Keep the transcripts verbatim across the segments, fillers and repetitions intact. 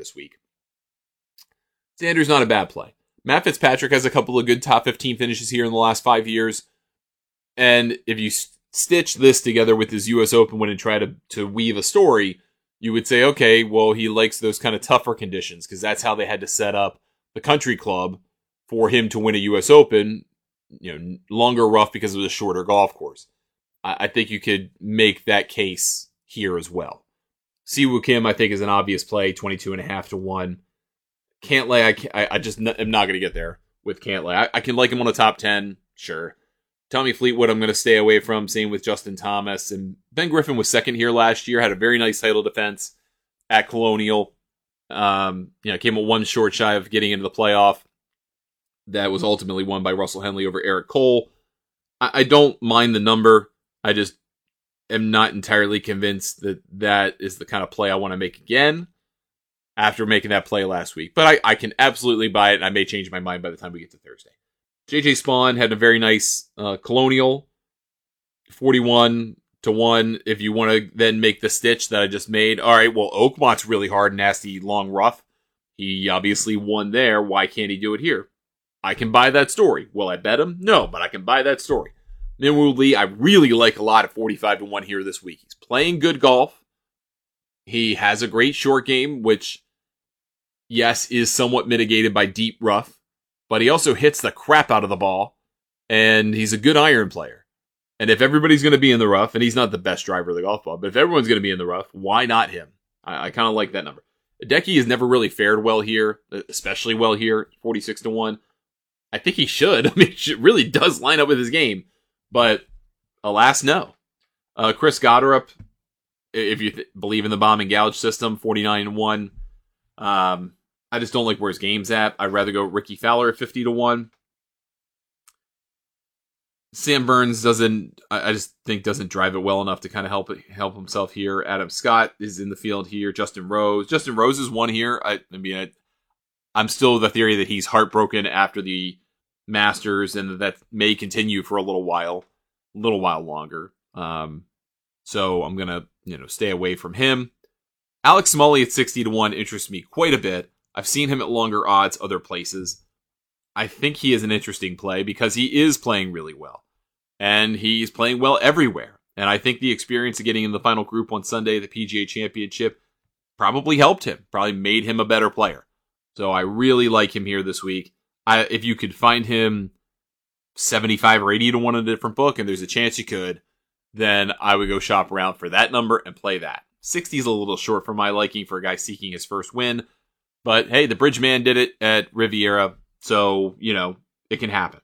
this week. Xander's not a bad play. Matt Fitzpatrick has a couple of good top fifteen finishes here in the last five years. And if you st- stitch this together with his U S Open win and try to, to weave a story, you would say, okay, well, he likes those kind of tougher conditions because that's how they had to set up the country club for him to win a U S Open, you know, longer rough because of the shorter golf course. I, I think you could make that case here as well. Siwoo Kim, I think, is an obvious play, twenty-two and a half to one. Cantlay, I, can't, I, I just n- am not going to get there with Cantlay. I, I can like him on the top ten, sure. Tommy Fleetwood, I'm going to stay away from. Same with Justin Thomas. And Ben Griffin was second here last year, had a very nice title defense at Colonial. Um, you know, came a one short shy of getting into the playoff. That was ultimately won by Russell Henley over Eric Cole. I, I don't mind the number. I just am not entirely convinced that that is the kind of play I want to make again after making that play last week. But I, I can absolutely buy it, and I may change my mind by the time we get to Thursday. J J Spawn had a very nice uh, Colonial, forty-one to one. If you want to then make the stitch that I just made, all right, well, Oakmont's really hard, nasty, long, rough. He obviously won there. Why can't he do it here? I can buy that story. Will I bet him? No, but I can buy that story. Minwoo Lee, I really like a lot at forty-five to one here this week. He's playing good golf. He has a great short game, which, yes, is somewhat mitigated by deep rough. But he also hits the crap out of the ball, and he's a good iron player. And if everybody's going to be in the rough, and he's not the best driver of the golf ball, but if everyone's going to be in the rough, why not him? I, I kind of like that number. Hideki has never really fared well here, especially well here, forty-six to one. I think he should. I mean, it really does line up with his game, but alas, no. Uh, Chris Goddard, if you th- believe in the bomb and gouge system, forty-nine to one. Um... I just don't like where his game's at. I'd rather go Ricky Fowler at fifty to one. Sam Burns doesn't, I just think doesn't drive it well enough to kind of help help himself here. Adam Scott is in the field here. Justin Rose. Justin Rose is one here. I, I mean, I, I'm still of the theory that he's heartbroken after the Masters and that may continue for a little while, a little while longer. Um, so I'm going to, you know, stay away from him. Alex Smalley at sixty to one interests me quite a bit. I've seen him at longer odds other places. I think he is an interesting play because he is playing really well. And he's playing well everywhere. And I think the experience of getting in the final group on Sunday at the P G A Championship probably helped him, probably made him a better player. So I really like him here this week. I, if you could find him seventy-five or eighty to one in a different book, and there's a chance you could, then I would go shop around for that number and play that. sixty is a little short for my liking for a guy seeking his first win. But hey, the Bridgeman did it at Riviera, so, you know, it can happen.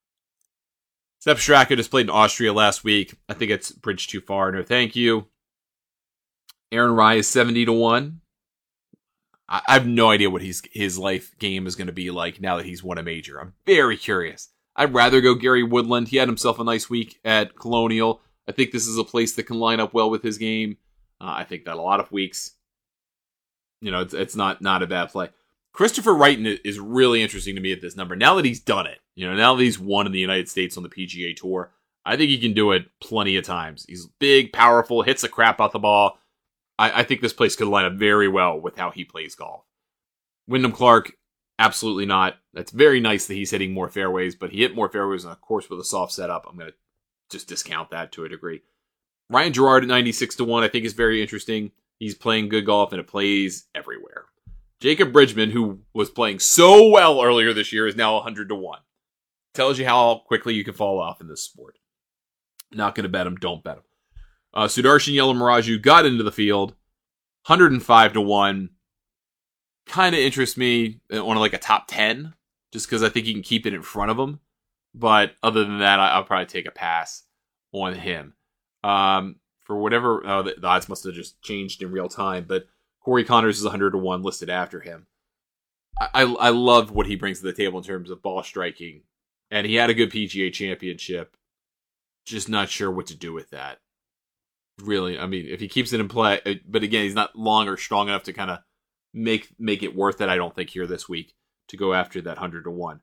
Sepp Straka just played in Austria last week. I think it's bridge too far. No, thank you. Aaron Rai is seventy to one. I, I have no idea what his, his life game is going to be like now that he's won a major. I'm very curious. I'd rather go Gary Woodland. He had himself a nice week at Colonial. I think this is a place that can line up well with his game. Uh, I think that a lot of weeks, you know, it's, it's not, not a bad play. Christopher Wrighton is really interesting to me at this number. Now that he's done it, you know, now that he's won in the United States on the P G A Tour, I think he can do it plenty of times. He's big, powerful, hits the crap out the ball. I, I think this place could line up very well with how he plays golf. Wyndham Clark, absolutely not. That's very nice that he's hitting more fairways, but he hit more fairways on a course with a soft setup. I'm going to just discount that to a degree. Ryan Gerard at ninety-six to one, I think is very interesting. He's playing good golf, and it plays everywhere. Jacob Bridgman, who was playing so well earlier this year, is now one hundred to one. Tells you how quickly you can fall off in this sport. Not going to bet him. Don't bet him. Uh, Sudarshan Yelamaraju got into the field. one hundred five to one. Kind of interests me on like a top ten, just because I think you can keep it in front of him. But other than that, I'll probably take a pass on him. Um, for whatever, oh, the, the odds must have just changed in real time, but Corey Connors is one hundred to one listed after him. I, I, I love what he brings to the table in terms of ball striking, and he had a good P G A championship. Just not sure what to do with that. Really, I mean, if he keeps it in play, but again, he's not long or strong enough to kind of make make it worth it, I don't think, here this week to go after that one hundred to one.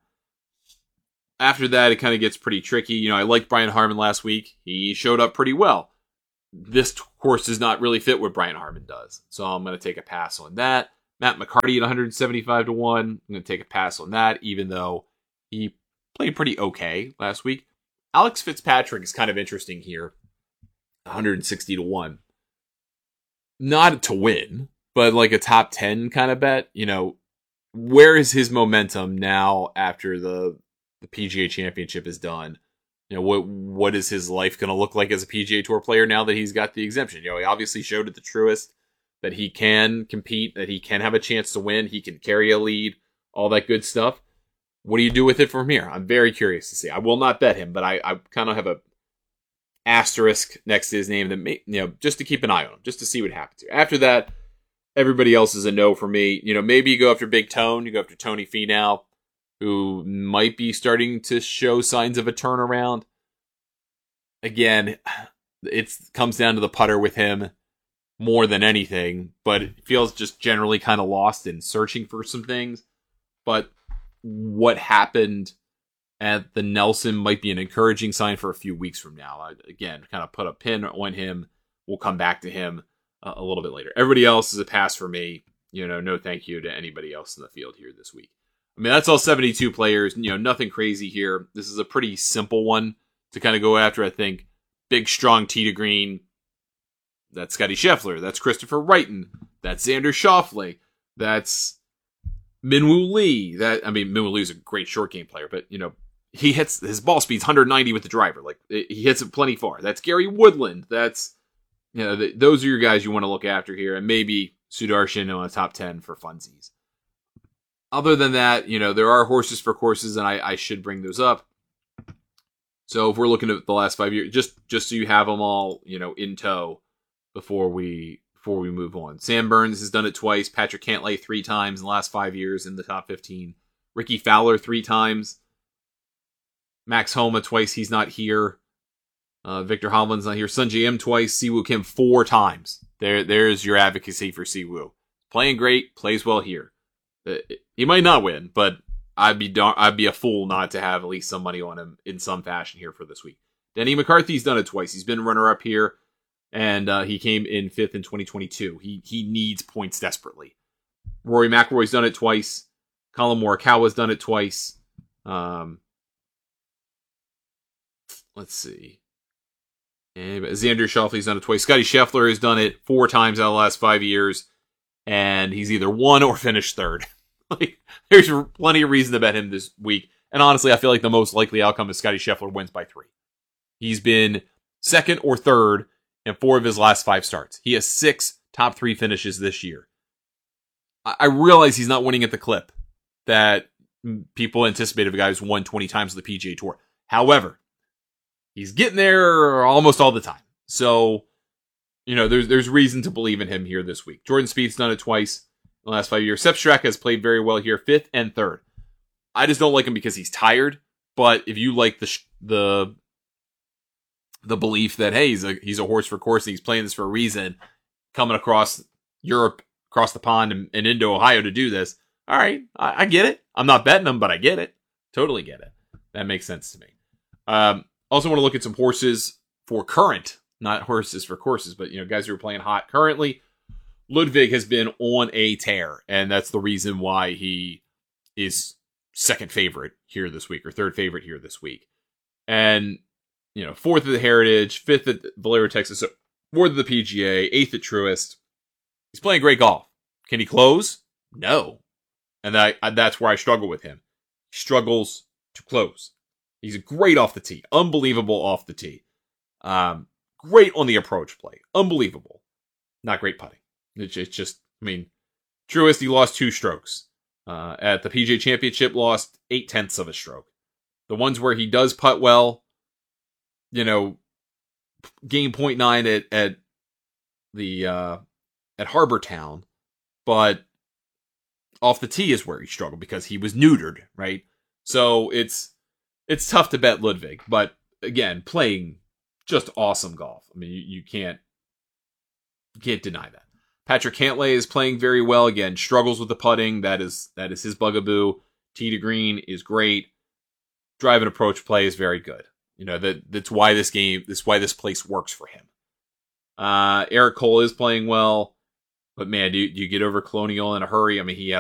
After that, it kind of gets pretty tricky. You know, I liked Brian Harman last week. He showed up pretty well. This course does not really fit what Brian Harman does. So I'm going to take a pass on that. Matt McCarty at one seventy-five to one. I'm going to take a pass on that, even though he played pretty okay last week. Alex Fitzpatrick is kind of interesting here. one sixty to one. Not to win, but like a top ten kind of bet. You know, where is his momentum now after the, the P G A Championship is done? You know, what what is his life going to look like as a P G A Tour player now that he's got the exemption? You know, he obviously showed at the Truist that he can compete, that he can have a chance to win, he can carry a lead, all that good stuff. What do you do with it from here? I'm very curious to see. I will not bet him, but I, I kind of have a asterisk next to his name that may, you know, just to keep an eye on him, just to see what happens here. After that, everybody else is a no for me. You know, maybe you go after Big Tone, you go after Tony Finau, who might be starting to show signs of a turnaround. Again, it comes down to the putter with him more than anything, but it feels just generally kind of lost in searching for some things. But what happened at the Nelson might be an encouraging sign for a few weeks from now. I, again, kind of put a pin on him. We'll come back to him uh, a little bit later. Everybody else is a pass for me. You know, no thank you to anybody else in the field here this week. I mean, that's all seventy-two players. You know, nothing crazy here. This is a pretty simple one to kind of go after. I think big, strong tee to green. That's Scotty Scheffler. That's Christopher Wrighton. That's Xander Schauffele. That's Minwoo Lee. That I mean, Minwoo Lee is a great short game player, but you know, he hits his ball speed's one ninety with the driver. Like he hits it plenty far. That's Gary Woodland. That's you know, the, those are your guys you want to look after here, and maybe Sudarshan on a top ten for funsies. Other than that, you know, there are horses for courses, and I, I should bring those up. So if we're looking at the last five years, just just so you have them all, you know, in tow before we before we move on. Sam Burns has done it twice. Patrick Cantlay three times in the last five years in the top fifteen. Ricky Fowler three times. Max Homa twice. He's not here. Uh, Victor Hovland's not here. Sungjae Im twice. Siwoo Kim four times. There, there's your advocacy for Siwoo. Playing great, plays well here. Uh, he might not win, but I'd be dar- I'd be a fool not to have at least some money on him in some fashion here for this week. Denny McCarthy's done it twice. He's been runner-up here, and uh, he came in fifth in twenty twenty-two. He he needs points desperately. Rory McIlroy's done it twice. Colin Morikawa's done it twice. Um, let's see. And Xander Schauffele's done it twice. Scotty Scheffler has done it four times out of the last five years, and he's either won or finished third. Like, there's plenty of reason to bet him this week. And honestly, I feel like the most likely outcome is Scotty Scheffler wins by three. He's been second or third in four of his last five starts. He has six top three finishes this year. I realize he's not winning at the clip that people anticipate of a guy who's won twenty times the P G A Tour. However, he's getting there almost all the time. So, you know, there's there's reason to believe in him here this week. Jordan Spieth's done it twice in the last five years. Sepp Straka has played very well here, fifth and third. I just don't like him because he's tired. But if you like the the the belief that, hey, he's a he's a horse for course, and he's playing this for a reason, coming across Europe, across the pond, and, and into Ohio to do this, all right, I, I get it. I'm not betting him, but I get it. Totally get it. That makes sense to me. Um, also want to look at some horses for current, not horses for courses, but, you know, guys who are playing hot currently. Ludwig has been on a tear, and that's the reason why he is second favorite here this week, or third favorite here this week. And, you know, fourth at the Heritage, fifth at Valero, Texas, so fourth at the P G A, eighth at Truist. He's playing great golf. Can he close? No. And that, that's where I struggle with him. He struggles to close. He's great off the tee. Unbelievable off the tee. Um, great on the approach play. Unbelievable. Not great putting. It's just, I mean, Truist, he lost two strokes. Uh, at the P G A Championship, lost eight tenths of a stroke. The ones where he does putt well, you know, gain point nine at, at the, uh, at Harbor Town, but off the tee is where he struggled because he was neutered, right? So it's, it's tough to bet Ludwig, but again, playing just awesome golf. I mean, you, you can't, you can't deny that. Patrick Cantlay is playing very well. Again, struggles with the putting. That is that is his bugaboo. Tee to green is great. Drive and approach play is very good. You know, that that's why this game, that's why this place works for him. Uh, Eric Cole is playing well. But man, do you, do you get over Colonial in a hurry? I mean, he